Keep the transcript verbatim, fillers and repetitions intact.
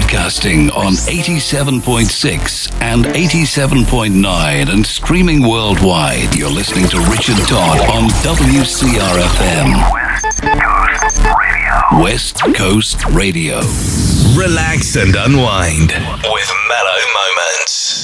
Broadcasting on eighty-seven point six and eighty-seven point nine and streaming worldwide. You're listening to Richard Todd on W C R F M. West Coast Radio. Relax and unwind with Mellow Moments.